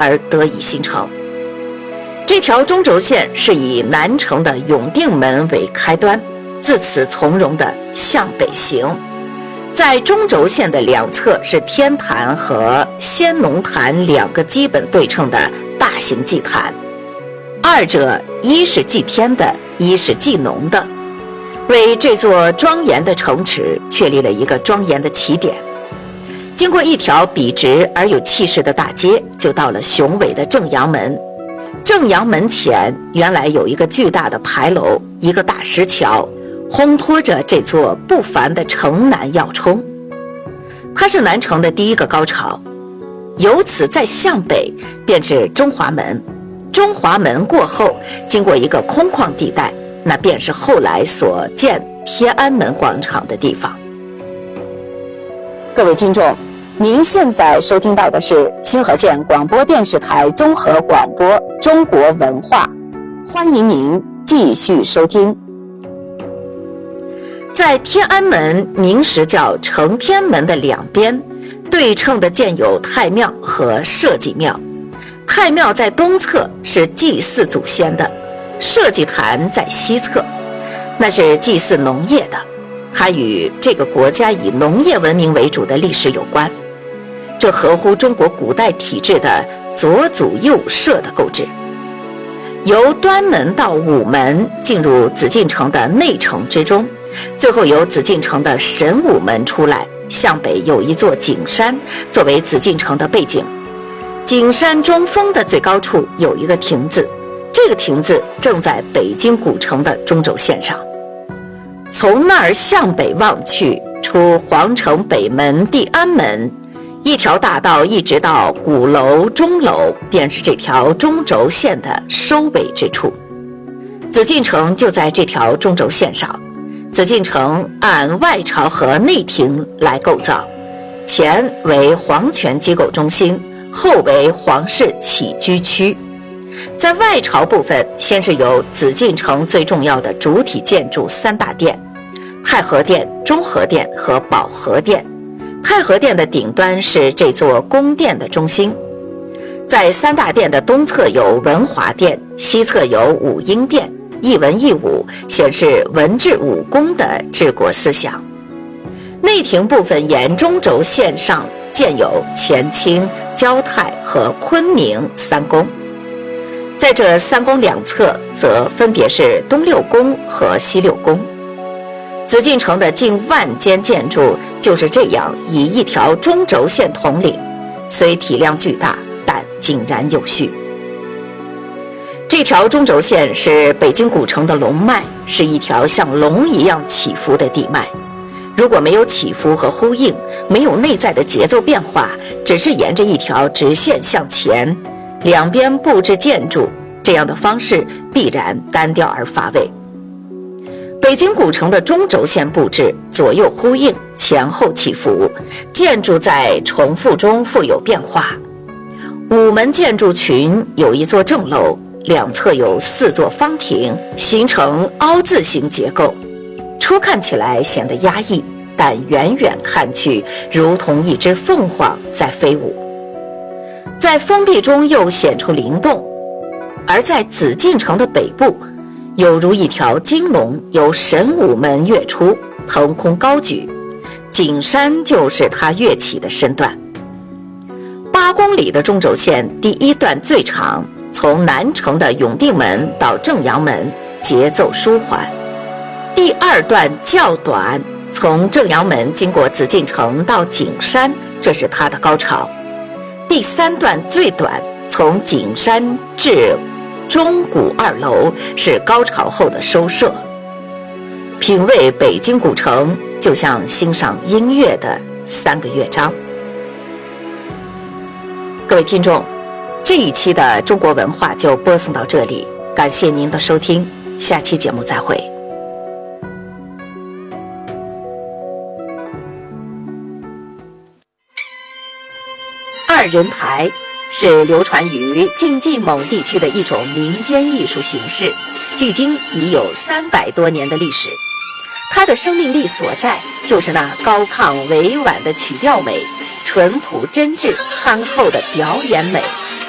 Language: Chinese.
而得以形成。这条中轴线是以南城的永定门为开端，自此从容地向北行。在中轴线的两侧是天坛和先农坛两个基本对称的大型祭坛，二者一是祭天的，一是祭农的，为这座庄严的城池确立了一个庄严的起点。经过一条笔直而有气势的大街，就到了雄伟的正阳门。正阳门前原来有一个巨大的牌楼，一个大石桥，烘托着这座不凡的城南要冲。它是南城的第一个高潮，由此再向北便是中华门。中华门过后，经过一个空旷地带，那便是后来所建天安门广场的地方。各位听众，您现在收听到的是新河县广播电视台综合广播中国文化，欢迎您继续收听。在天安门明时叫承天门的两边，对称的建有太庙和社稷庙。太庙在东侧，是祭祀祖先的；社稷坛在西侧，那是祭祀农业的。它与这个国家以农业文明为主的历史有关。这合乎中国古代体制的左祖右社的构制。由端门到午门进入紫禁城的内城之中，最后由紫禁城的神武门出来，向北有一座景山作为紫禁城的背景。景山中峰的最高处有一个亭子，这个亭子正在北京古城的中轴线上。从那儿向北望去，出皇城北门地安门，一条大道一直到鼓楼、钟楼，便是这条中轴线的收尾之处。紫禁城就在这条中轴线上。紫禁城按外朝和内廷来构造，前为皇权机构中心，后为皇室起居区。在外朝部分，先是有紫禁城最重要的主体建筑三大殿：太和殿、中和殿和保和殿。太和殿的顶端是这座宫殿的中心。在三大殿的东侧有文华殿，西侧有武英殿，一文一武，显示文治武功的治国思想。内廷部分沿中轴线上建有乾清、交泰和坤宁三宫。在这三宫两侧则分别是东六宫和西六宫。紫禁城的近万间建筑就是这样以一条中轴线统领，虽体量巨大，但井然有序。这条中轴线是北京古城的龙脉，是一条像龙一样起伏的地脉。如果没有起伏和呼应，没有内在的节奏变化，只是沿着一条直线向前，两边布置建筑，这样的方式必然单调而乏味。北京古城的中轴线布置左右呼应，前后起伏，建筑在重复中富有变化。午门建筑群有一座正楼，两侧有四座方亭，形成凹字形结构。初看起来显得压抑，但远远看去如同一只凤凰在飞舞。在封闭中又显出灵动，而在紫禁城的北部，有如一条金龙由神武门跃出，腾空高举，景山就是它跃起的身段。8公里的中轴线第一段最长，从南城的永定门到正阳门，节奏舒缓。第二段较短，从正阳门经过紫禁城到景山，这是它的高潮。第三段最短，从景山至钟鼓2楼，是高潮后的收摄。品味北京古城，就像欣赏音乐的3个乐章。各位听众，这一期的中国文化就播送到这里，感谢您的收听，下期节目再会。二人台是流传于晋冀蒙地区的一种民间艺术形式，距今已有300多年的历史。它的生命力所在就是那高亢委婉的曲调美，淳朴真挚憨厚的表演美。